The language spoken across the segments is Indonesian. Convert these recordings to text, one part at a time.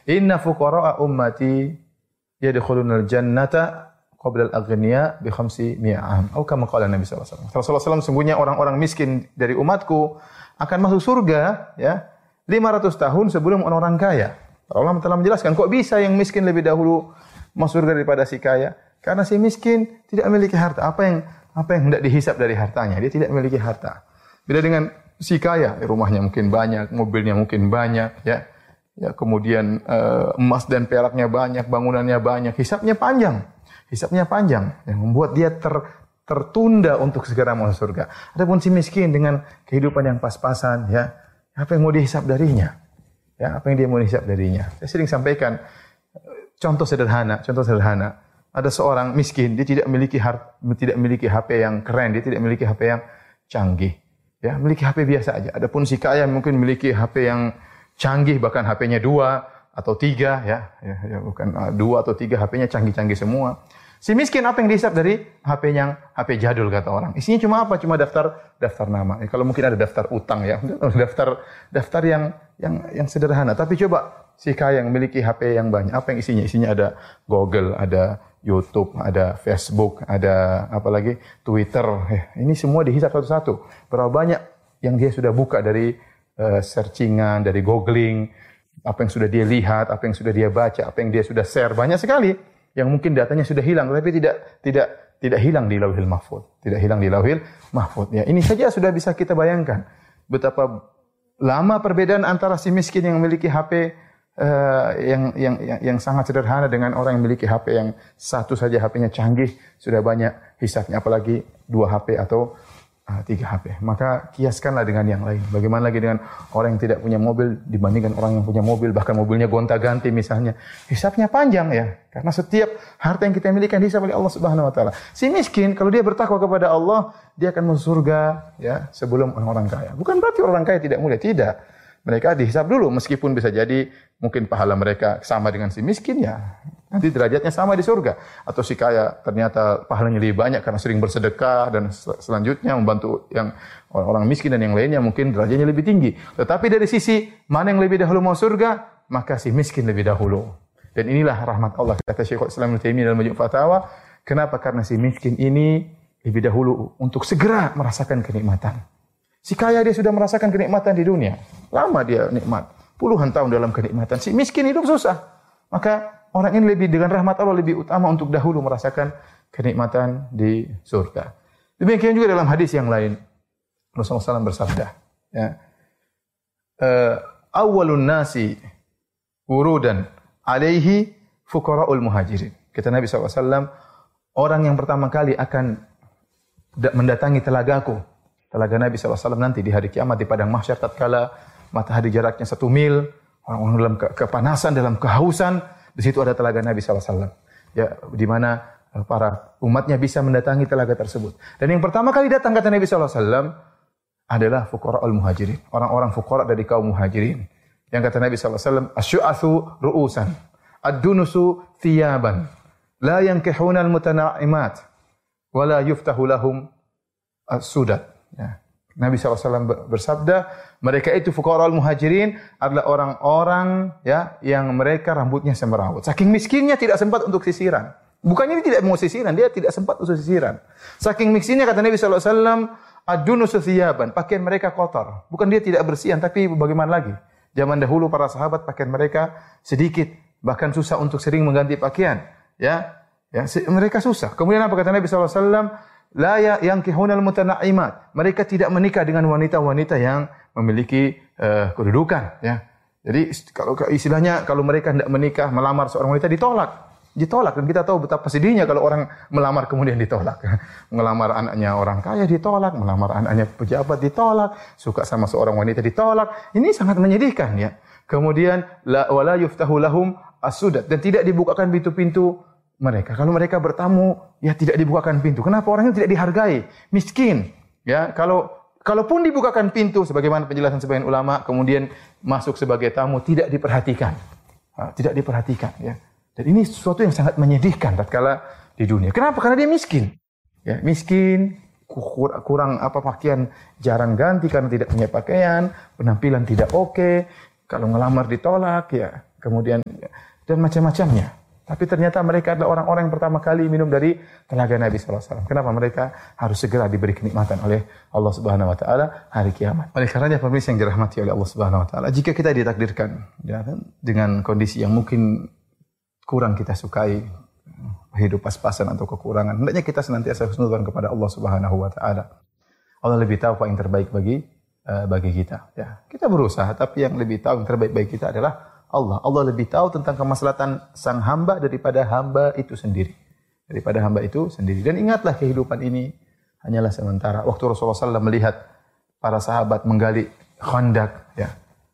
Inna fuqara'a ummati yadkhulunal jannata qabla al-aghniya bi 500 am. Atau kama qala Nabi sallallahu alaihi wasallam. Rasulullah SAW sesungguhnya orang-orang miskin dari umatku akan masuk surga ya 500 tahun sebelum orang-orang kaya. Allah telah menjelaskan kok bisa yang miskin lebih dahulu masuk surga daripada si kaya? Karena si miskin tidak memiliki harta. Apa yang hendak dihisap dari hartanya? Dia tidak memiliki harta. Beda dengan si kaya, rumahnya mungkin banyak, mobilnya mungkin banyak, ya. Ya, kemudian emas dan peraknya banyak, bangunannya banyak, hisapnya panjang. Hisapnya panjang yang membuat dia tertunda untuk segera masuk surga. Adapun si miskin dengan kehidupan yang pas-pasan, ya, apa yang mau dihisap darinya? Ya, apa yang dia mau dihisap darinya? Saya sering sampaikan contoh sederhana. Ada seorang miskin, dia tidak memiliki HP yang keren, dia tidak memiliki HP yang canggih. Ya, memiliki HP biasa aja. Adapun si kaya mungkin memiliki HP yang canggih, bahkan HP-nya 2 atau 3 ya, bukan 2 atau 3 HP-nya canggih-canggih semua. Si miskin apa yang dihisap dari HP jadul kata orang. Isinya cuma apa? Cuma daftar nama. Ya, kalau mungkin ada daftar utang ya, daftar yang sederhana. Tapi coba si kaya yang memiliki HP yang banyak, apa yang isinya? Isinya ada Google, ada YouTube, ada Facebook, ada apa lagi? Twitter. Ini semua dihisap satu-satu. Berapa banyak yang dia sudah buka dari searchingan, dari googling, apa yang sudah dia lihat, apa yang sudah dia baca, apa yang dia sudah share, banyak sekali yang mungkin datanya sudah hilang, tapi tidak hilang di Lauhil Mahfuz, tidak hilang di Lauhil Mahfuz. Ya, ini saja sudah bisa kita bayangkan betapa lama perbedaan antara si miskin yang memiliki HP yang sangat sederhana dengan orang yang memiliki HP yang satu saja HP-nya canggih, sudah banyak hisapnya, apalagi 2 HP atau 3 HP. Maka kiaskanlah dengan yang lain. Bagaimana lagi dengan orang yang tidak punya mobil dibandingkan orang yang punya mobil, bahkan mobilnya gonta-ganti misalnya. Hisapnya panjang ya. Karena setiap harta yang kita miliki dihisap oleh Allah Subhanahu wa taala. Si miskin kalau dia bertakwa kepada Allah, dia akan masuk surga ya sebelum orang-orang kaya. Bukan berarti orang kaya tidak mulia, tidak. Mereka dihisap dulu meskipun bisa jadi mungkin pahala mereka sama dengan si miskin ya. Nanti derajatnya sama di surga. Atau si kaya ternyata pahalanya lebih banyak karena sering bersedekah dan selanjutnya membantu yang orang miskin dan yang lainnya mungkin derajatnya lebih tinggi. Tetapi dari sisi mana yang lebih dahulu mau surga, maka si miskin lebih dahulu. Dan inilah rahmat Allah kata Syekhul Islam Ibnu Taimiyah dalam Majmu' Fatawa. Kenapa? Karena si miskin ini lebih dahulu untuk segera merasakan kenikmatan. Si kaya dia sudah merasakan kenikmatan di dunia. Lama dia nikmat. Puluhan tahun dalam kenikmatan. Si miskin hidup susah. Maka orang ini lebih dengan rahmat Allah lebih utama untuk dahulu merasakan kenikmatan di surga. Demikian juga dalam hadis yang lain. Rasulullah SAW bersabda. Ya, awwalun nasi wurudan alaihi fuqara'ul muhajirin. Kata Nabi SAW, orang yang pertama kali akan mendatangi telagaku. Telaga Nabi SAW nanti di hari kiamat di padang mahsyar tatkala matahari jaraknya 1 mil, orang-orang dalam kepanasan, dalam kehausan, di situ ada telaga Nabi SAW. Ya, di mana para umatnya bisa mendatangi telaga tersebut. Dan yang pertama kali datang kata Nabi SAW adalah fuqara'ul muhajirin, orang-orang fuqara dari kaum muhajirin. Yang kata Nabi SAW, asyu'athu ru'usan, ad-dunusu thiyaban, la yankihuna al-mutana'imat, wa la yuftahu lahum as-sudat. Ya. Nabi SAW bersabda, mereka itu fuqara'ul muhajirin adalah orang-orang ya yang mereka rambutnya semrawut. Saking miskinnya tidak sempat untuk sisiran. Bukannya dia tidak mau sisiran, dia tidak sempat untuk sisiran. Saking miskinnya kata Nabi SAW, ad-dunusu thiyaban, pakaian mereka kotor. Bukan dia tidak bersihan, tapi bagaimana lagi? Zaman dahulu para sahabat pakaian mereka sedikit, bahkan susah untuk sering mengganti pakaian. Ya, mereka susah. Kemudian apa kata Nabi SAW? La yankihunal mutana'imat. Mereka tidak menikah dengan wanita-wanita yang memiliki kedudukan. Ya. Jadi kalau istilahnya kalau mereka tidak menikah, melamar seorang wanita ditolak. Dan kita tahu betapa sedihnya kalau orang melamar kemudian ditolak. Melamar anaknya orang kaya ditolak, melamar anaknya pejabat ditolak, suka sama seorang wanita ditolak. Ini sangat menyedihkan ya. Kemudian wala yuftahu lahum as-sudat, dan tidak dibukakan pintu-pintu mereka. Kalau mereka bertamu, ya tidak dibukakan pintu. Kenapa? Orangnya tidak dihargai, miskin. Ya, kalaupun dibukakan pintu, sebagaimana penjelasan sebagian ulama, kemudian masuk sebagai tamu, tidak diperhatikan. Tidak diperhatikan. Ya. Dan ini sesuatu yang sangat menyedihkan tatkala di dunia. Kenapa? Karena dia miskin. Ya, miskin, kurang pakaian, jarang ganti karena tidak punya pakaian, penampilan tidak oke. Kalau ngelamar ditolak, ya. kemudian dan macam-macamnya. Tapi ternyata mereka adalah orang-orang yang pertama kali minum dari telaga Nabi SAW. Kenapa mereka harus segera diberi kenikmatan oleh Allah Subhanahu Wa Taala hari kiamat? Oleh karenanya pemirsa yang dirahmati oleh Allah Subhanahu Wa Taala, jika kita ditakdirkan ya, dengan kondisi yang mungkin kurang kita sukai, hidup pas-pasan atau kekurangan, hendaknya kita senantiasa husnudzon kepada Allah Subhanahu Wa Taala. Allah lebih tahu apa yang terbaik bagi kita. Ya, kita berusaha, tapi yang lebih tahu yang terbaik bagi kita adalah Allah. Allah lebih tahu tentang kemaslahatan sang hamba daripada hamba itu sendiri. Dan ingatlah kehidupan ini hanyalah sementara. Waktu Rasulullah SAW melihat para sahabat menggali Khandaq, ya,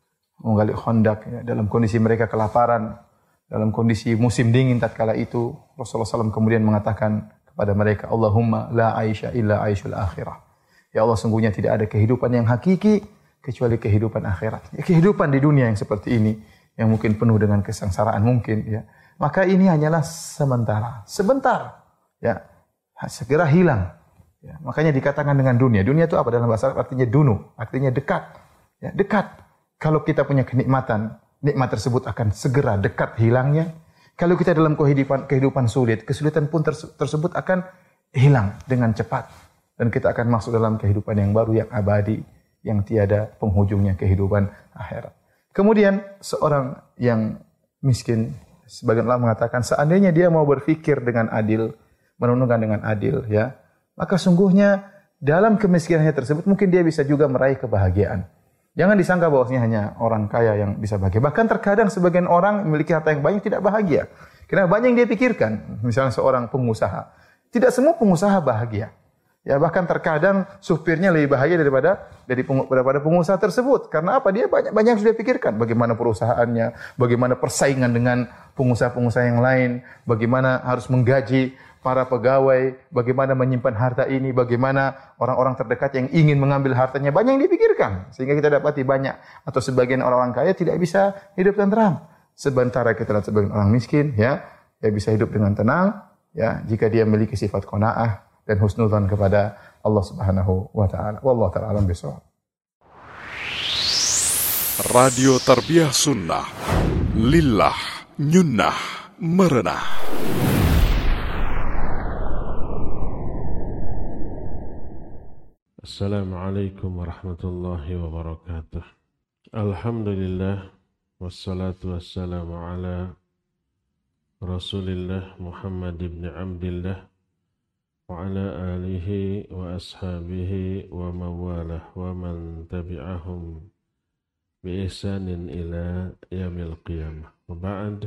dalam kondisi mereka kelaparan, dalam kondisi musim dingin tatkala itu, Rasulullah SAW kemudian mengatakan kepada mereka, Allahumma la aisha illa aishul akhirah. Ya Allah, sungguhnya tidak ada kehidupan yang hakiki kecuali kehidupan akhirat. Ya, kehidupan di dunia yang seperti ini, yang mungkin penuh dengan kesengsaraan mungkin, ya, maka ini hanyalah sebentar, ya, segera hilang. Ya, makanya dikatakan dengan dunia. Dunia itu apa dalam bahasa Arab? Artinya dunu, artinya dekat. Ya, dekat. Kalau kita punya kenikmatan, nikmat tersebut akan segera dekat hilangnya. Kalau kita dalam kehidupan sulit, kesulitan pun tersebut akan hilang dengan cepat. Dan kita akan masuk dalam kehidupan yang baru, yang abadi, yang tiada penghujungnya, kehidupan akhirat. Kemudian seorang yang miskin, sebagian ulama mengatakan seandainya dia mau berfikir dengan adil, merenungkan dengan adil, ya, maka sungguhnya dalam kemiskinannya tersebut mungkin dia bisa juga meraih kebahagiaan. Jangan disangka bahwasanya hanya orang kaya yang bisa bahagia. Bahkan terkadang sebagian orang memiliki harta yang banyak tidak bahagia. Karena banyak yang dia pikirkan. Misalnya seorang pengusaha, tidak semua pengusaha bahagia. Ya, bahkan terkadang supirnya lebih bahagia daripada pengusaha tersebut. Karena apa? Dia banyak yang sudah pikirkan. Bagaimana perusahaannya, bagaimana persaingan dengan pengusaha-pengusaha yang lain, bagaimana harus menggaji para pegawai, bagaimana menyimpan harta ini, bagaimana orang-orang terdekat yang ingin mengambil hartanya. Banyak yang dipikirkan. Sehingga kita dapati banyak atau sebagian orang-orang kaya tidak bisa hidup tenteram. Sementara kita lihat sebagian orang miskin, ya bisa hidup dengan tenang, ya, jika dia memiliki sifat qanaah dan husnudzon kepada Allah Subhanahu wa taala. Wallahu taala alam bisawab. Radio Tarbiyah Sunnah Lillah Nyunnah Merenah. Assalamualaikum warahmatullahi wabarakatuh. Alhamdulillah wassalatu wassalamu ala Rasulillah Muhammad ibn Abdillah wa ala alihi wa ashabihi wa mawalah wa man tabi'ahum bi ihsanin ila yaumil qiyamah. Wa ba'd.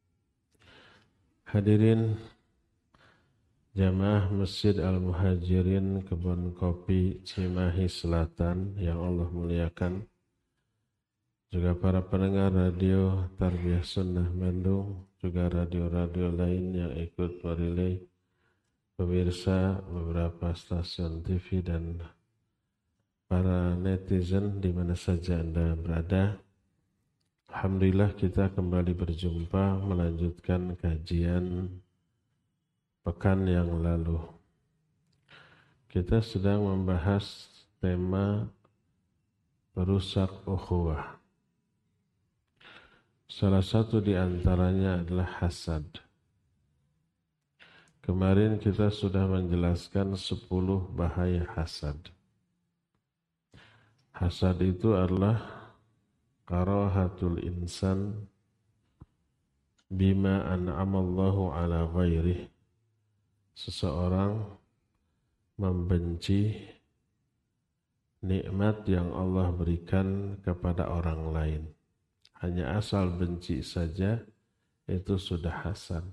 Hadirin jamaah Masjid Al-Muhajirin Kebun Kopi Cimahi Selatan yang Allah muliakan, juga para pendengar radio Tarbiyah Sunnah Bandung, juga radio-radio lain yang ikut merilai, pemirsa beberapa stasiun TV dan para netizen di mana saja Anda berada. Alhamdulillah kita kembali berjumpa melanjutkan kajian pekan yang lalu. Kita sedang membahas tema perusak ukhuwah. Salah satu di antaranya adalah hasad. Kemarin kita sudah menjelaskan 10 bahaya hasad. Hasad itu adalah karahatul insan bima an'amallahu ala ghairih. Seseorang membenci nikmat yang Allah berikan kepada orang lain. Hanya asal benci saja itu sudah hasad.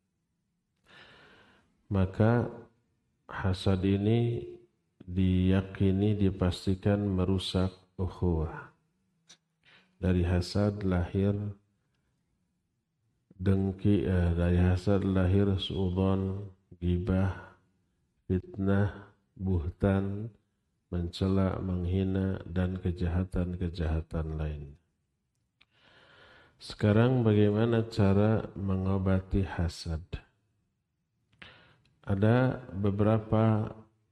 Maka hasad ini diyakini, dipastikan merusak ukhuwah. Dari hasad lahir dengki, dari hasad lahir suudzon, ghibah, fitnah, buhtan, mencela, menghina, dan kejahatan-kejahatan lain. Sekarang bagaimana cara mengobati hasad? Ada beberapa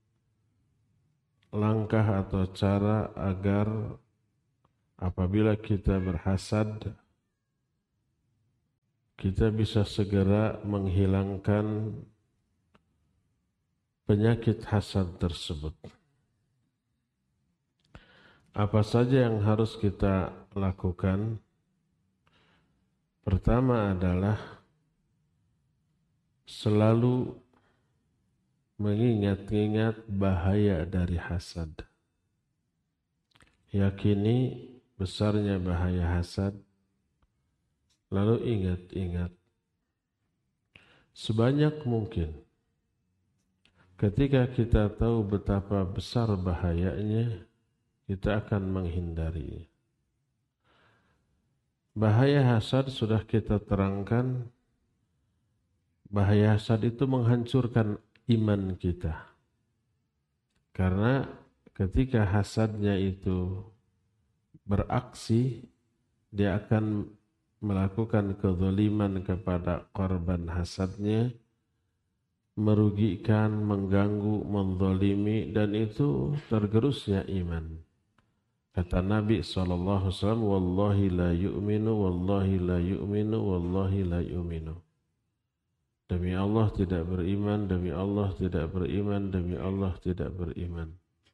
langkah atau cara agar apabila kita berhasad, kita bisa segera menghilangkan penyakit hasad tersebut. Apa saja yang harus kita lakukan? Pertama adalah selalu mengingat-ingat bahaya dari hasad. Yakini besarnya bahaya hasad, lalu ingat-ingat sebanyak mungkin. Ketika kita tahu betapa besar bahayanya, kita akan menghindarinya. Bahaya hasad sudah kita terangkan. Bahaya hasad itu menghancurkan iman kita. Karena ketika hasadnya itu beraksi, dia akan melakukan kezaliman kepada korban hasadnya, merugikan, mengganggu, menzalimi, dan itu tergerusnya iman. Kata Nabi SAW, Wallahi la yu'minu, Wallahi la yu'minu, Wallahi la yu'minu. Demi Allah tidak beriman, demi Allah tidak beriman, demi Allah tidak beriman.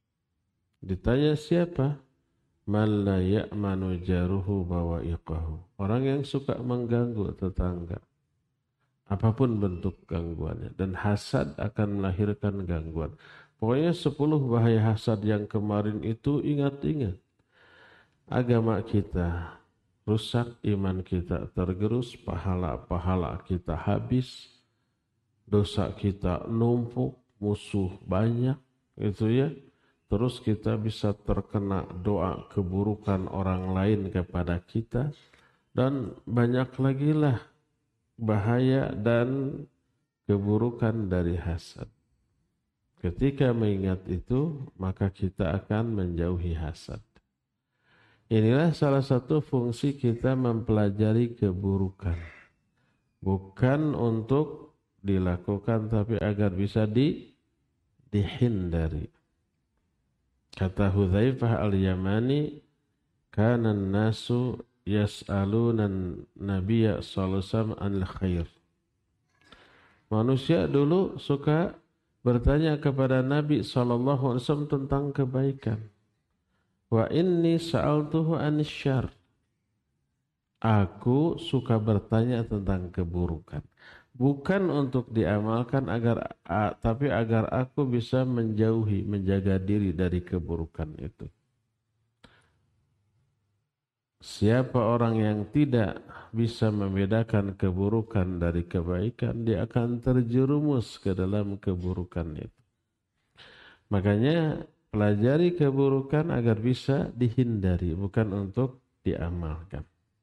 Ditanya siapa? Man la ya'manu jaruhu bawa'iqahu. Orang yang suka mengganggu tetangga. Apapun bentuk gangguannya. Dan hasad akan melahirkan gangguan. Pokoknya 10 bahaya hasad yang kemarin itu ingat-ingat. Agama kita rusak, iman kita tergerus, pahala-pahala kita habis, dosa kita numpuk, musuh banyak, gitu ya. Terus kita bisa terkena doa keburukan orang lain kepada kita, dan banyak lagi lah bahaya dan keburukan dari hasad. Ketika mengingat itu, maka kita akan menjauhi hasad. Inilah salah satu fungsi kita mempelajari keburukan. Bukan untuk dilakukan, tapi agar bisa dihindari. Kata Hudzaifah al-Yamani, kana an-nasu yas'aluna an-nabiyya sallallahu alaihi wasallam anil khair. Manusia dulu suka bertanya kepada Nabi sallallahu alaihi wasallam tentang kebaikan. Wa inni sa'altuhu anis syarr. Aku suka bertanya tentang keburukan. Bukan untuk diamalkan tapi agar aku bisa menjauhi, menjaga diri dari keburukan itu. Siapa orang yang tidak bisa membedakan keburukan dari kebaikan, dia akan terjerumus ke dalam keburukan itu. Makanya pelajari keburukan agar bisa dihindari, bukan untuk diamalkan.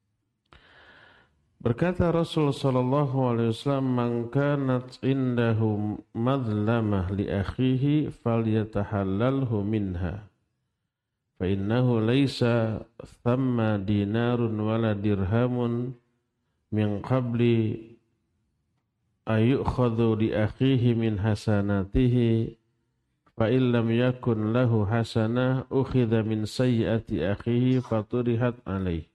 Berkata Rasul sallallahu alaihi wasallam, "Man kanat indahu madlamah li akhihi falyatahallalhu minha. Fa innahu laysa thamma dinarun wala dirhamun min qabli ayukhadhu li akhihi min hasanatihi. Fa illam yakun lahu hasanah ukhidha min sayyiati akhihi faturihat alaih."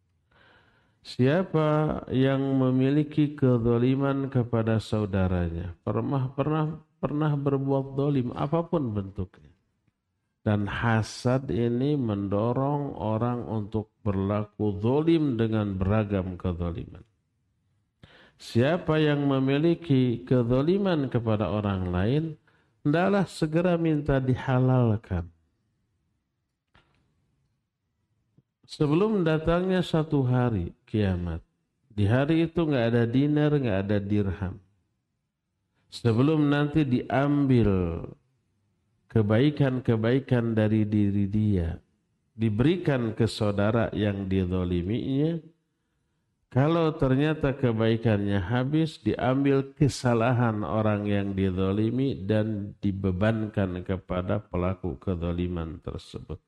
Siapa yang memiliki kezaliman kepada saudaranya, pernah berbuat zalim apapun bentuknya, dan hasad ini mendorong orang untuk berlaku zalim dengan beragam kezaliman. Siapa yang memiliki kezaliman kepada orang lain, hendaklah segera minta dihalalkan. Sebelum datangnya satu hari kiamat. Di hari itu nggak ada dinar, nggak ada dirham. Sebelum nanti diambil kebaikan-kebaikan dari diri dia, diberikan ke saudara yang dizaliminya. Kalau ternyata kebaikannya habis, diambil kesalahan orang yang dizalimi dan dibebankan kepada pelaku kezaliman tersebut.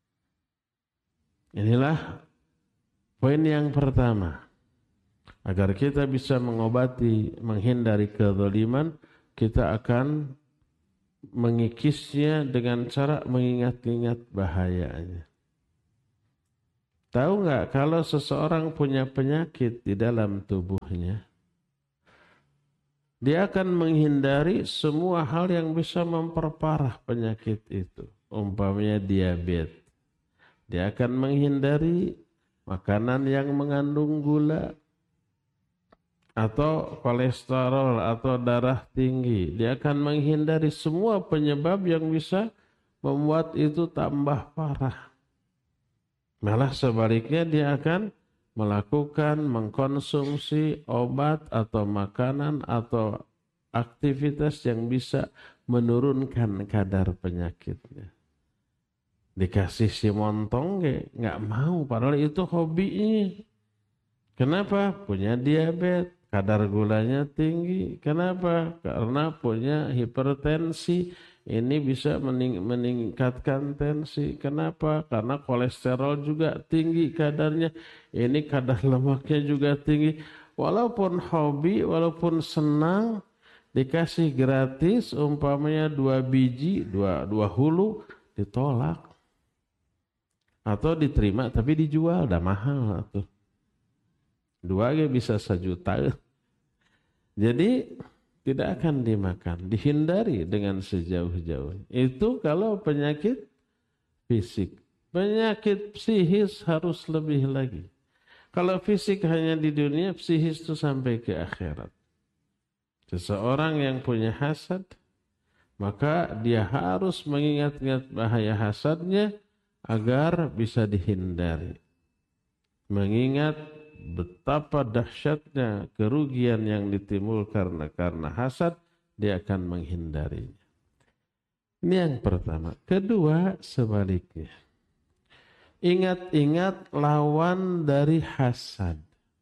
Inilah poin yang pertama. Agar kita bisa mengobati, menghindari kezaliman, kita akan mengikisnya dengan cara mengingat-ingat bahayanya. Tahu nggak kalau seseorang punya penyakit di dalam tubuhnya, dia akan menghindari semua hal yang bisa memperparah penyakit itu. Umpamanya diabetes. Dia akan menghindari makanan yang mengandung gula atau kolesterol atau darah tinggi. Dia akan menghindari semua penyebab yang bisa membuat itu tambah parah. Malah sebaliknya dia akan mengkonsumsi obat atau makanan atau aktivitas yang bisa menurunkan kadar penyakitnya. Dikasih si montong nggak mau, padahal itu hobinya. Kenapa? Punya diabetes, kadar gulanya tinggi. Kenapa? Karena punya hipertensi. Ini bisa meningkatkan tensi. Kenapa? Karena kolesterol juga tinggi kadarnya. Ini kadar lemaknya juga tinggi. Walaupun hobi, walaupun senang, dikasih gratis, umpamanya 2 biji, 2 hulu, ditolak. Atau diterima tapi dijual, dah mahal tuh. 2 bisa 1 juta. Jadi tidak akan dimakan, dihindari dengan sejauh-jauh. Itu kalau penyakit fisik. Penyakit psikis harus lebih lagi. Kalau fisik hanya di dunia, psikis itu sampai ke akhirat. Seseorang yang punya hasad, maka dia harus mengingat-ingat bahaya hasadnya agar bisa dihindari. Mengingat betapa dahsyatnya kerugian yang ditimbulkan karena hasad, dia akan menghindarinya. Ini yang pertama. Kedua, sebaliknya. Ingat-ingat lawan dari hasad.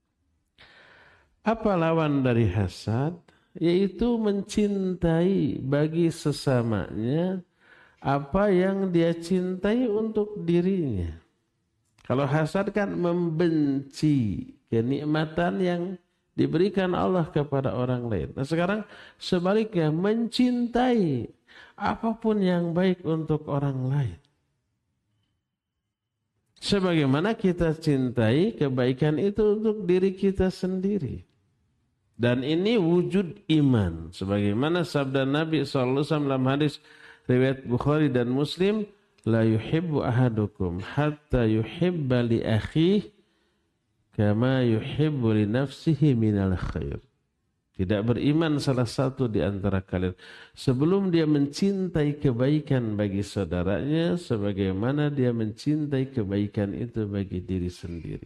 Apa lawan dari hasad? Yaitu mencintai bagi sesamanya apa yang dia cintai untuk dirinya. Kalau hasad kan membenci kenikmatan yang diberikan Allah kepada orang lain. Nah sekarang sebaliknya mencintai apapun yang baik untuk orang lain. Sebagaimana kita cintai kebaikan itu untuk diri kita sendiri. Dan ini wujud iman. Sebagaimana sabda Nabi SAW dalam hadis riwayat Bukhari dan Muslim, la yuhibbu ahadukum hatta yuhibba li akhihi kama yuhibbu li nafsihi minal khair. Tidak beriman salah satu di antara kalian sebelum dia mencintai kebaikan bagi saudaranya sebagaimana dia mencintai kebaikan itu bagi diri sendiri.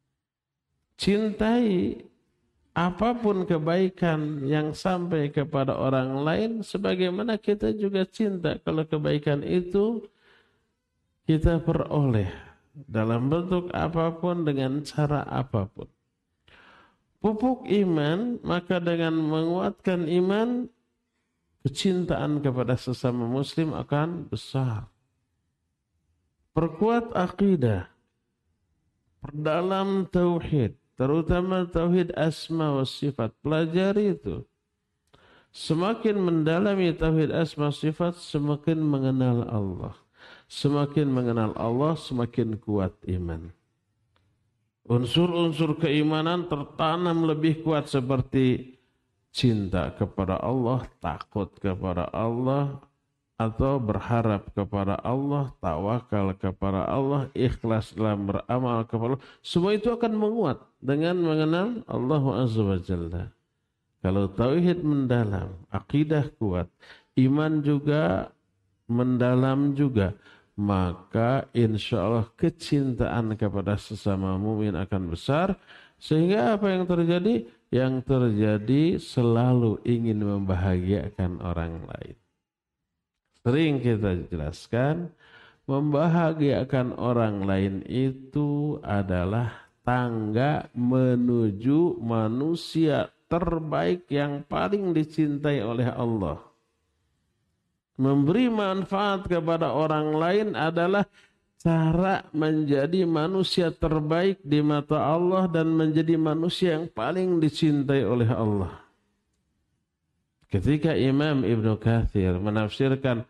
Cintai apapun kebaikan yang sampai kepada orang lain sebagaimana kita juga cinta kalau kebaikan itu kita peroleh dalam bentuk apapun dengan cara apapun. Pupuk iman, maka dengan menguatkan iman, kecintaan kepada sesama muslim akan besar. Perkuat akidah, perdalam tauhid, terutama tauhid asma wa sifat. Pelajari itu. Semakin mendalami tauhid asma wa sifat, semakin mengenal Allah. Semakin mengenal Allah, semakin kuat iman. Unsur-unsur keimanan tertanam lebih kuat seperti cinta kepada Allah, takut kepada Allah, atau berharap kepada Allah, tawakal kepada Allah, ikhlas dalam beramal kepada Allah. Semua itu akan menguat dengan mengenal Allah Azza wa Jalla. Kalau tauhid mendalam, akidah kuat, iman juga mendalam juga, maka insya Allah kecintaan kepada sesama mukmin akan besar. Sehingga apa yang terjadi? Yang terjadi selalu ingin membahagiakan orang lain. Sering kita jelaskan, membahagiakan orang lain itu adalah tangga menuju manusia terbaik yang paling dicintai oleh Allah. Memberi manfaat kepada orang lain adalah cara menjadi manusia terbaik di mata Allah dan menjadi manusia yang paling dicintai oleh Allah. Ketika Imam Ibnu Katsir menafsirkan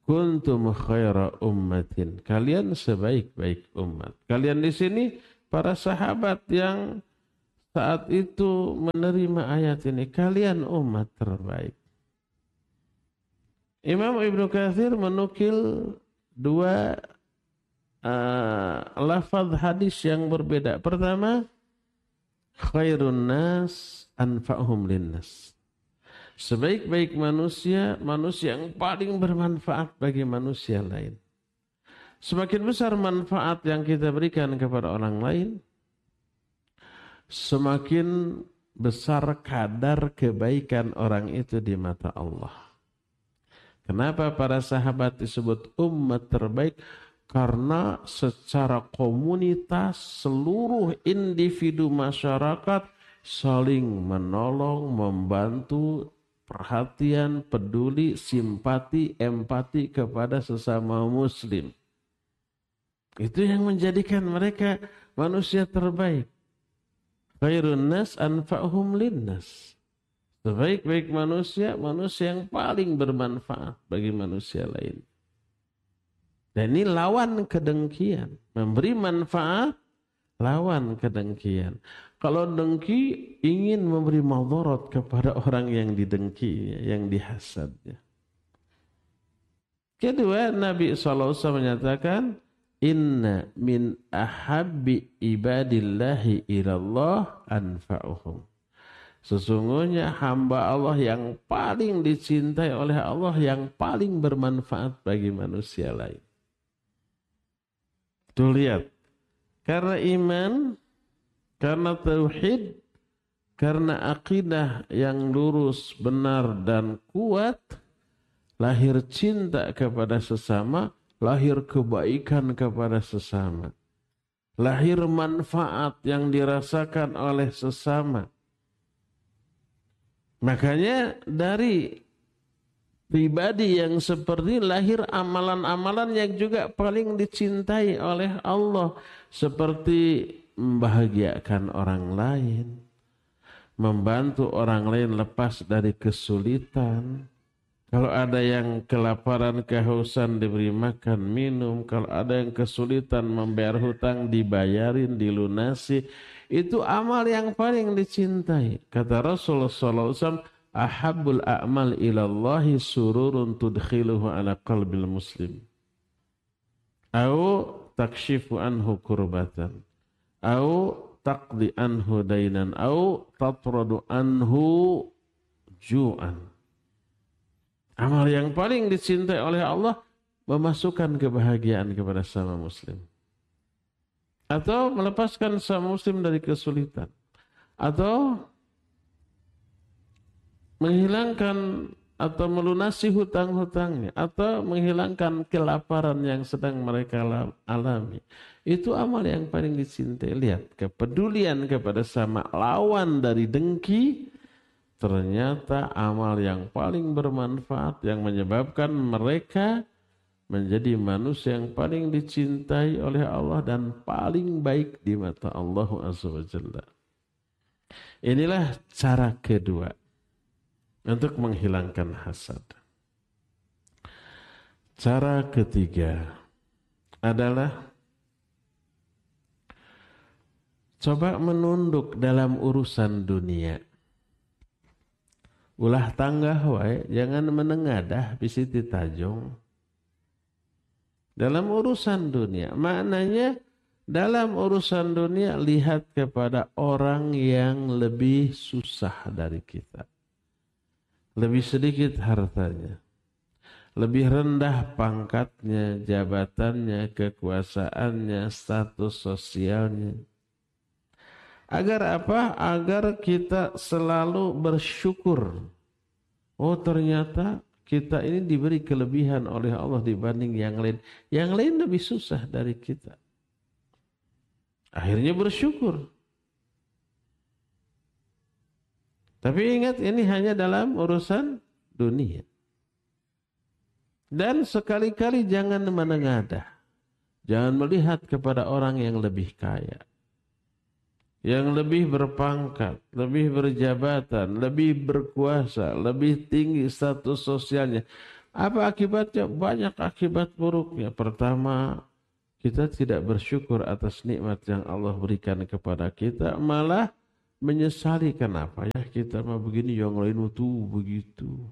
kuntum khaira ummatin. Kalian sebaik-baik umat. Kalian di sini para sahabat yang saat itu menerima ayat ini. Kalian umat terbaik. Imam Ibnu Katsir menukil dua lafaz hadis yang berbeda. Pertama, khairun nas anfa'hum linnas. Sebaik-baik manusia, manusia yang paling bermanfaat bagi manusia lain. Semakin besar manfaat yang kita berikan kepada orang lain, semakin besar kadar kebaikan orang itu di mata Allah. Kenapa para sahabat disebut umat terbaik? Karena secara komunitas seluruh individu masyarakat saling menolong, membantu, perhatian, peduli, simpati, empati kepada sesama muslim. Itu yang menjadikan mereka manusia terbaik. Khairun nas anfa'hum linnas. Sebaik-baik manusia, manusia yang paling bermanfaat bagi manusia lain. Dan ini lawan kedengkian. Memberi manfaat, lawan kedengkian. Kalau dengki, ingin memberi madarat kepada orang yang didengkinya, yang dihasadnya. Kedua, Nabi SAW menyatakan, inna min ahabbi ibadillahi ilallah anfa'uhum. Sesungguhnya hamba Allah yang paling dicintai oleh Allah, yang paling bermanfaat bagi manusia lain. Tuh lihat, karena iman, karena tauhid, karena akidah yang lurus, benar dan kuat, lahir cinta kepada sesama, lahir kebaikan kepada sesama, lahir manfaat yang dirasakan oleh sesama. Makanya dari pribadi yang seperti lahir amalan-amalan yang juga paling dicintai oleh Allah. Seperti membahagiakan orang lain, membantu orang lain lepas dari kesulitan. Kalau ada yang kelaparan, kehausan, diberi makan, minum. Kalau ada yang kesulitan membayar hutang, dibayarin, dilunasi. Itu amal yang paling dicintai. Kata Rasulullah SAW, ahabbul a'mal ilallahi sururun tudkhiluhu ala qalbil muslim. Au takshifu anhu kurbatan. Au taqdi anhu dainan. Au tatradu anhu ju'an. Amal yang paling dicintai oleh Allah, memasukkan kebahagiaan kepada sama muslim. Atau melepaskan sama muslim dari kesulitan. Atau menghilangkan atau melunasi hutang-hutangnya. Atau menghilangkan kelaparan yang sedang mereka alami. Itu amal yang paling dicintai. Lihat, kepedulian kepada sama lawan dari dengki, ternyata amal yang paling bermanfaat yang menyebabkan mereka menjadi manusia yang paling dicintai oleh Allah dan paling baik di mata Allah Azza wa Jalla. Inilah cara kedua untuk menghilangkan hasad. Cara ketiga adalah coba menunduk dalam urusan dunia. Ulah tangga wae, jangan menengadah bisiti tajung. Dalam urusan dunia, maknanya dalam urusan dunia lihat kepada orang yang lebih susah dari kita. Lebih sedikit hartanya. Lebih rendah pangkatnya, jabatannya, kekuasaannya, status sosialnya. Agar apa? Agar kita selalu bersyukur. Oh ternyata kita ini diberi kelebihan oleh Allah dibanding yang lain. Yang lain lebih susah dari kita. Akhirnya bersyukur. Tapi ingat ini hanya dalam urusan dunia. Dan sekali-kali jangan menengadah. Jangan melihat kepada orang yang lebih kaya. Yang lebih berpangkat, lebih berjabatan, lebih berkuasa, lebih tinggi status sosialnya. Apa akibatnya? Banyak akibat buruknya. Pertama, kita tidak bersyukur atas nikmat yang Allah berikan kepada kita, malah menyesali. Kenapa ya kita mah begini, yang lain tuh begitu.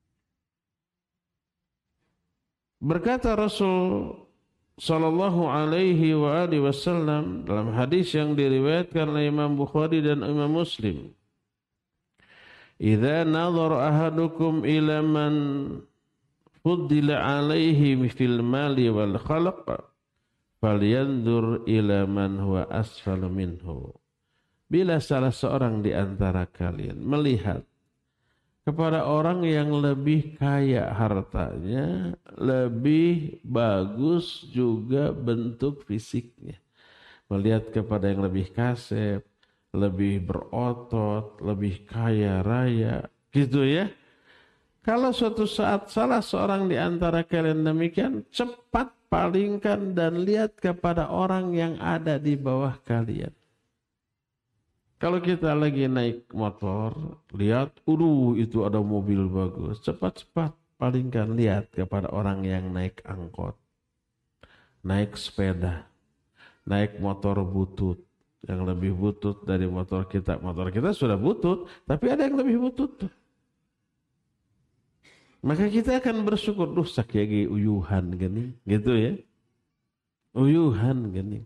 Berkata Rasul sallallahu alaihi wa alihi wasallam dalam hadis yang diriwayatkan oleh Imam Bukhari dan Imam Muslim, "Idza nadhara ahadukum ila man fuddila alaihi fil mali wal khalq, falyanzur ila man huwa asfalu minhu." Bila salah seorang di antara kalian melihat kepada orang yang lebih kaya hartanya, lebih bagus juga bentuk fisiknya, melihat kepada yang lebih kasep, lebih berotot, lebih kaya raya, gitu ya. Kalau suatu saat salah seorang di antara kalian demikian, cepat palingkan dan lihat kepada orang yang ada di bawah kalian. Kalau kita lagi naik motor, lihat, itu ada mobil bagus. Cepat-cepat palingkan, lihat kepada orang yang naik angkot, naik sepeda, naik motor butut, yang lebih butut dari motor kita. Motor kita sudah butut, tapi ada yang lebih butut. Maka kita akan bersyukur, sakyagi uyuhan gini, gitu ya. Uyuhan gini.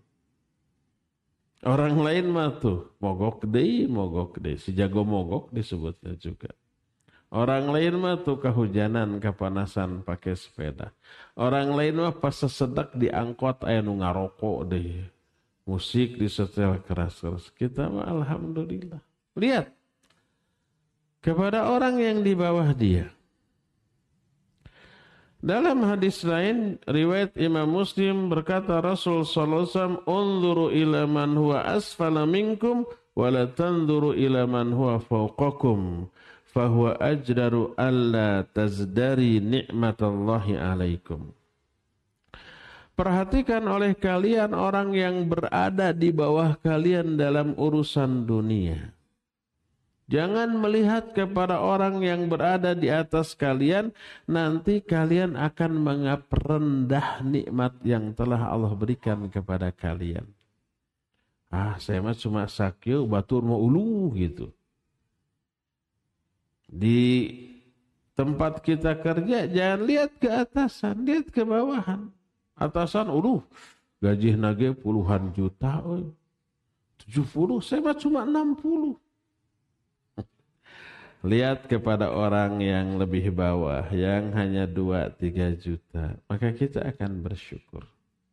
Orang lain mah tuh mogok deh, si jago mogok disebutnya juga. Orang lain mah tuh kehujanan, kepanasan pakai sepeda. Orang lain mah pas sesedak diangkot aya nu ngarokok deh. Musik disetel keras-keras. Kita mah alhamdulillah. Lihat kepada orang yang di bawah dia. Dalam hadis lain, riwayat Imam Muslim, berkata Rasul sallallahu alaihi wasallam, "Unzuru ila man huwa asfala minkum wa la tanzuru ila man huwa fawqakum, fa huwa ajdaru alla tazdari ni'matallahi alaikum." Perhatikan oleh kalian orang yang berada di bawah kalian dalam urusan dunia. Jangan melihat kepada orang yang berada di atas kalian, nanti kalian akan menganggap rendah nikmat yang telah Allah berikan kepada kalian. Saya mah cuma sakyo, batur mau ulu gitu. Di tempat kita kerja, jangan lihat ke atasan, lihat ke bawahan. Atasan, gaji nage puluhan juta, 70, saya mah cuma 60. Lihat kepada orang yang lebih bawah, yang hanya 2-3 juta. Maka kita akan bersyukur.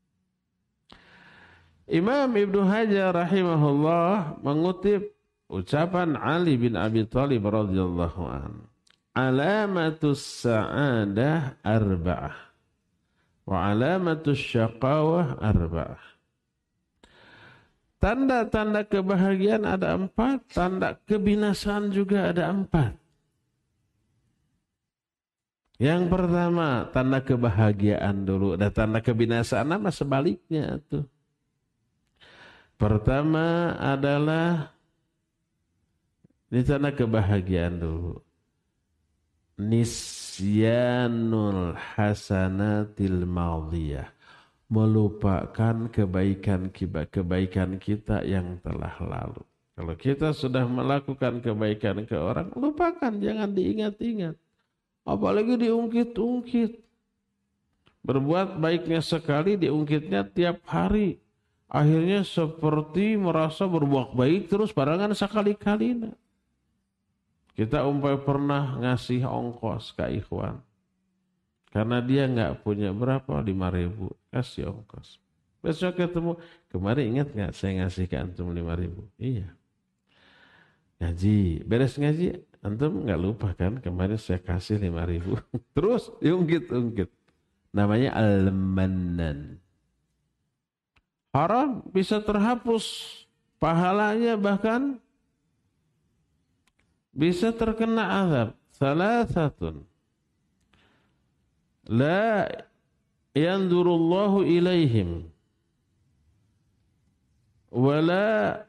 Imam Ibnu Hajar rahimahullah mengutip ucapan Ali bin Abi Thalib radhiyallahu an. Alamatus sa'adah arba'ah. Wa alamatus syaqawah arba'ah. Tanda-tanda kebahagiaan ada 4, tanda kebinasaan juga ada 4. Yang pertama, tanda kebahagiaan dulu. Dan tanda kebinasaan apa sebaliknya tuh. Pertama adalah, ini tanda kebahagiaan dulu. Nisyanul hasanatil madhiyah. Melupakan kebaikan kita yang telah lalu. Kalau kita sudah melakukan kebaikan ke orang, lupakan, jangan diingat-ingat. Apalagi diungkit-ungkit. Berbuat baiknya sekali, diungkitnya tiap hari. Akhirnya seperti merasa berbuat baik terus, padahal kan sekali-kali. Kita pernah ngasih ongkos ke ikhwan. Karena dia nggak punya berapa, 5.000, kasih ongkos. Besok ketemu, kemarin ingat nggak saya ngasih ke antum 5.000? Iya. Ngaji, beres ngaji, antum nggak lupa kan kemarin saya kasih 5.000. Terus diungkit-ungkit. Namanya al-mannan. Haram bisa terhapus, pahalanya bahkan bisa terkena azab. Salasatun. La yanzurullahu ilaihim wala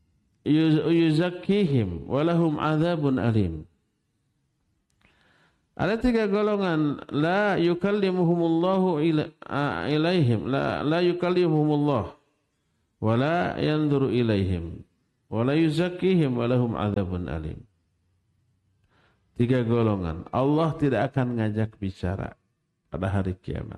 yuzakkihim walahum azabun alim. Ada 3 golongan, la yukallimuhumullahu ilaihim, la yukallimuhumullah wa la yanzuru ilaihim wa la yuzakkihim wa lahum adzabun alim. 3 golongan. Allah tidak akan ngajak bicara pada hari kiamat.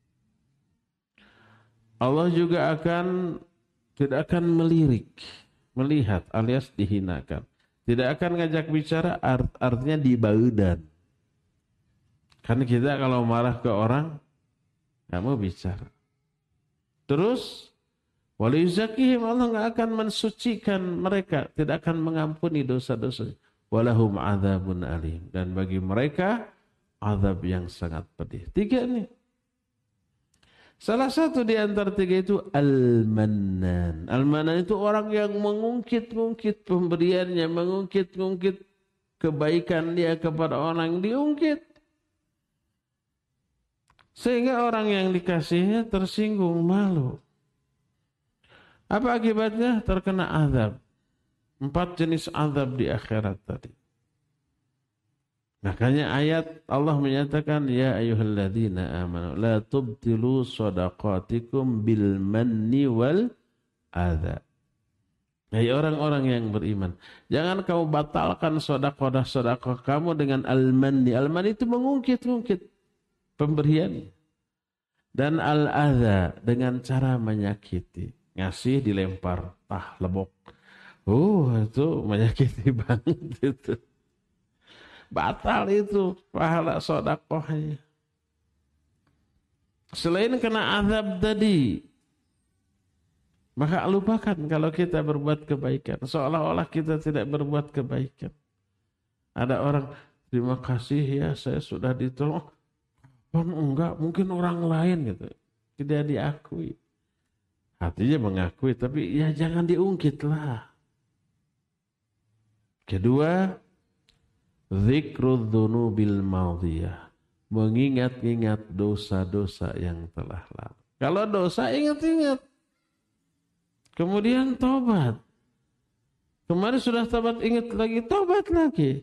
Allah juga tidak akan melirik, melihat alias dihinakan. Tidak akan ngajak bicara artinya dibaudan. Kan kita kalau marah ke orang nggak mau bicara. Terus wala yuzakihim, Allah nggak akan mensucikan mereka, tidak akan mengampuni dosa-dosa. Walahum adzabun alim, dan bagi mereka azab yang sangat pedih. 3 nih. Salah satu di antara 3 itu al-mannan. Al-mannan itu orang yang mengungkit-ungkit pemberiannya, mengungkit-ungkit kebaikan dia kepada orang yang diungkit. Sehingga orang yang dikasihnya tersinggung, malu. Apa akibatnya? Terkena azab. 4 jenis azab di akhirat tadi. Makanya ayat Allah menyatakan, ya ayyuhalladzina amanu la tubtilu shadaqatikum bil manni wal adza. Hai orang-orang yang beriman, jangan kamu batalkan sedekah kamu dengan al-manni. Al-manni itu mengungkit-ungkit pemberian. Dan al-adza dengan cara menyakiti. Ngasih dilempar, lebok. Itu menyakiti banget itu. Batal itu pahala sedekahnya. Selain kena azab tadi, maka lupakan kalau kita berbuat kebaikan. Seolah-olah kita tidak berbuat kebaikan. Ada orang, terima kasih ya saya sudah ditolong. Enggak, mungkin orang lain gitu. Tidak diakui. Hatinya mengakui, tapi ya jangan diungkit lah. Kedua, zikrul dzunubil madhiyah. Mengingat-ingat dosa-dosa yang telah lalu. Kalau dosa, ingat-ingat. Kemudian tobat. Kemarin sudah tobat, ingat lagi, tobat lagi.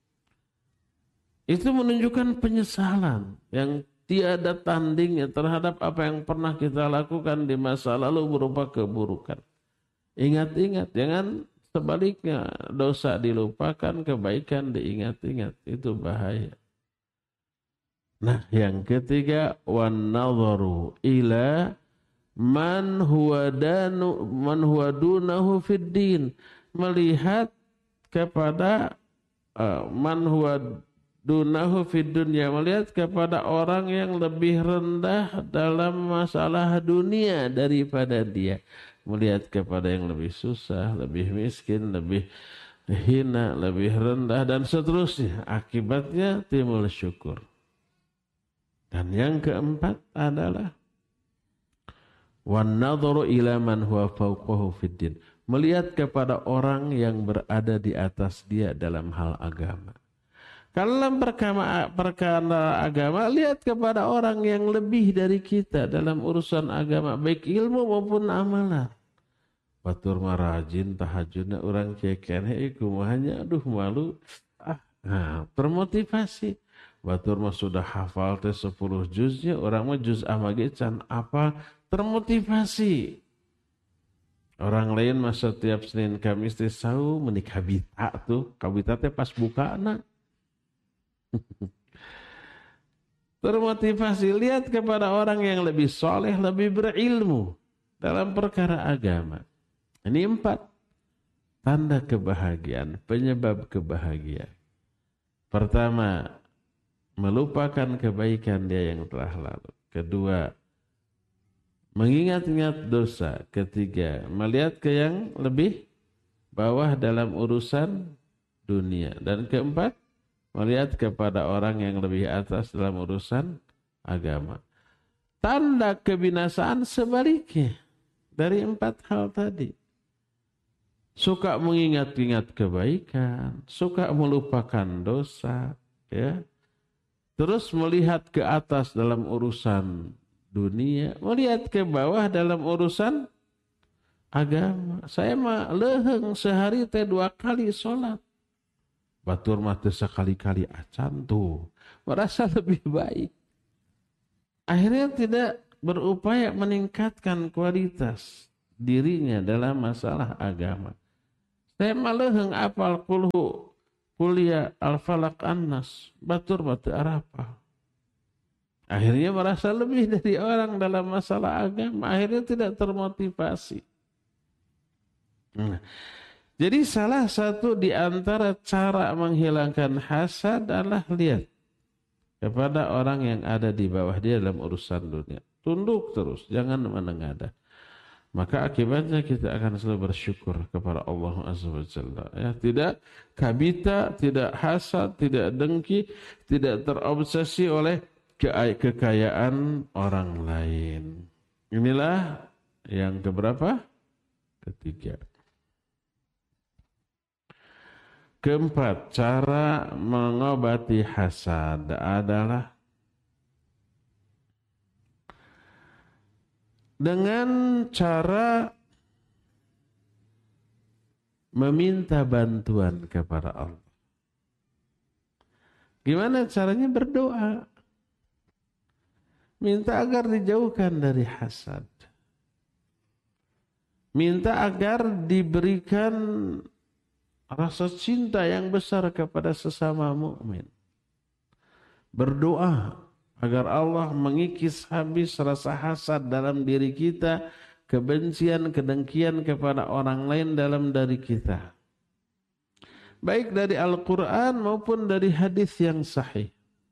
Itu menunjukkan penyesalan yang tiada tandingnya terhadap apa yang pernah kita lakukan di masa lalu berupa keburukan. Ingat-ingat, jangan sebaliknya, dosa dilupakan, kebaikan diingat-ingat. Itu bahaya. Nah, yang ketiga, wan nadharu ila man huwa dunahu fid din. Melihat kepada man huwa dunahu fid dunya, melihat kepada orang yang lebih rendah dalam masalah dunia daripada dia. Melihat kepada yang lebih susah, lebih miskin, lebih hina, lebih rendah, dan seterusnya. Akibatnya timbul syukur. Dan yang keempat adalah wan nadharu ila man huwa fawqahu fid din. Melihat kepada orang yang berada di atas dia dalam hal agama. Kalau dalam perkara agama, lihat kepada orang yang lebih dari kita dalam urusan agama, baik ilmu maupun amalan. Batur marajin tahajudna orang cekene kumahanya, aduh malu. Termotivasi. Batur mah sudah hafal teh 10 juznya, orang mah juz amage can apa, termotivasi. Orang lain mah setiap Senin Kamis teh sau menik kabita tuh, kabita teh pas bukaana. Termotivasi, lihat kepada orang yang lebih soleh, lebih berilmu dalam perkara agama. Ini 4 tanda kebahagiaan, penyebab kebahagiaan. Pertama, melupakan kebaikan dia yang telah lalu. Kedua, mengingat-ingat dosa. Ketiga, melihat ke yang lebih bawah dalam urusan dunia. Dan keempat, melihat kepada orang yang lebih atas dalam urusan agama. Tanda kebinasaan sebaliknya dari 4 hal tadi. Suka mengingat-ingat kebaikan, suka melupakan dosa, ya. Terus melihat ke atas dalam urusan dunia, melihat ke bawah dalam urusan agama. Saya mah leheng sehari teh 2 kali sholat. batur mah teu sakali-kali acan tuh, merasa lebih baik. Akhirnya tidak berupaya meningkatkan kualitas dirinya dalam masalah agama. Saya maleuheung apal kuliah Al-Falaq An-Nas, batur teu arapal. Akhirnya merasa lebih dari orang dalam masalah agama. Akhirnya tidak termotivasi. Nah, jadi salah satu di antara cara menghilangkan hasad adalah lihat kepada orang yang ada di bawah dia dalam urusan dunia. Tunduk terus, jangan menengadah. Maka akibatnya kita akan selalu bersyukur kepada Allah Azza wa Jalla. Ya, tidak kabita, tidak hasad, tidak dengki, tidak terobsesi oleh kekayaan orang lain. Inilah yang keberapa? Ketiga. Keempat, cara mengobati hasad adalah dengan cara meminta bantuan kepada Allah. Gimana caranya? Berdoa. Minta agar dijauhkan dari hasad. Minta agar diberikan rasa cinta yang besar kepada sesama mukmin. Berdoa agar Allah mengikis habis rasa hasad dalam diri kita, kebencian, kedengkian kepada orang lain dalam diri kita. Baik dari Al-Quran maupun dari hadis yang sahih.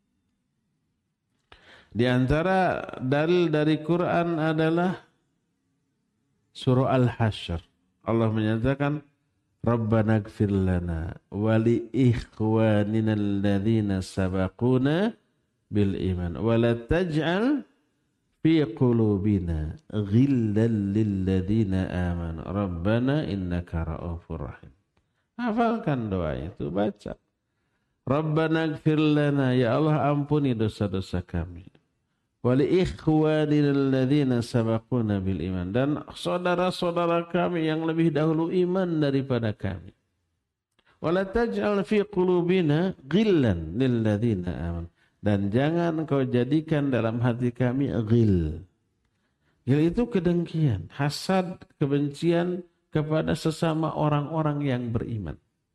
Di antara dalil dari Quran adalah surah Al-Hasyr. Allah menyatakan, Rabbana gfir lana wa li ikhwanina alladhina sabaquna bil iman wa la taj'al fi qulubina ghillan lil ladzina amanu rabbana innaka ra'ufur rahim. Hafalkan doa itu, baca. Rabbana gfir lana, ya Allah ampuni dosa-dosa kami. Wa li ikhwanina alladhina sabaquna bil iman, dan saudara-saudara kami yang lebih dahulu iman daripada kami. Wa la taj'al fi qulubina ghillan lil ladzina amanu, dan jangan kau jadikan dalam hati kami ghil. Ghil itu kedengkian, hasad, kebencian kepada sesama orang-orang yang beriman.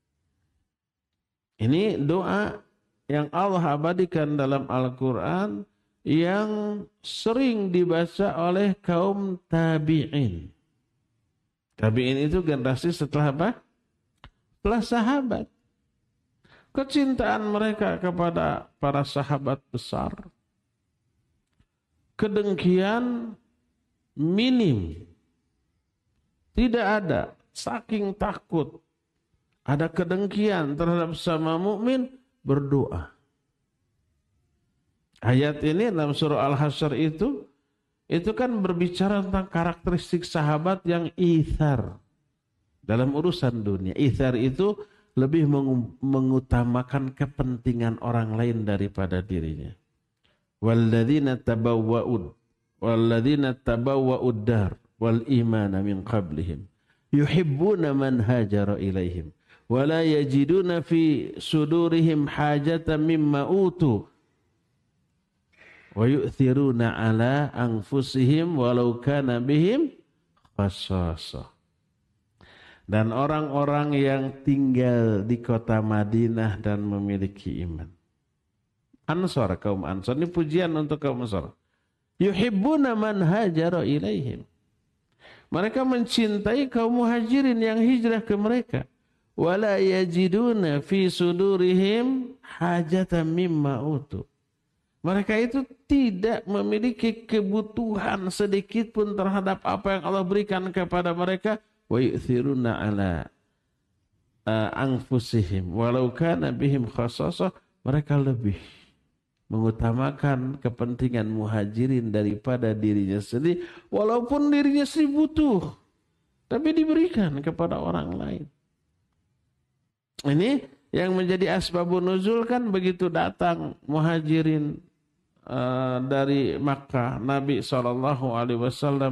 Ini doa yang Allah abadikan dalam Al-Quran, yang sering dibaca oleh kaum tabi'in. Tabi'in itu generasi setelah apa? Setelah sahabat. Kecintaan mereka kepada para sahabat besar, kedengkian minim, tidak ada. Saking takut ada kedengkian terhadap sesama mukmin, berdoa. Ayat ini dalam surah Al-Hasyr itu kan berbicara tentang karakteristik sahabat yang ithar dalam urusan dunia. Ithar itu lebih mengutamakan kepentingan orang lain daripada dirinya. Walladzina tabawwa'ud dar wal imana min qablihim yuhibbuna man hajara ilaihim wa la yajiduna fi sudurihim hajatan mimma utu wa yu'thiruna ala anfusihim walau kana bihim khassasah. Dan orang-orang yang tinggal di kota Madinah dan memiliki iman. Ansar, kaum Ansar. Ini pujian untuk kaum Ansar. Yuhibbuna man hajara ilaihim. Mereka mencintai kaum muhajirin yang hijrah ke mereka. Wala yajiduna fi sudurihim hajatan mimma utu. Mereka itu tidak memiliki kebutuhan sedikit pun terhadap apa yang Allah berikan kepada mereka. Wa yu'thiruna ala anfusihim walau kana bihim khassasah. Mereka lebih mengutamakan kepentingan muhajirin daripada dirinya sendiri, walaupun dirinya sendiri butuh, tapi diberikan kepada orang lain. Ini yang menjadi asbabun nuzul kan, begitu datang muhajirin dari Makkah, Nabi SAW